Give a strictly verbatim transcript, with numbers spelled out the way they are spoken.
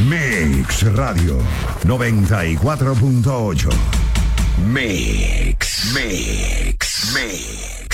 Mix Radio noventa y cuatro punto ocho. Mix, Mix, Mix.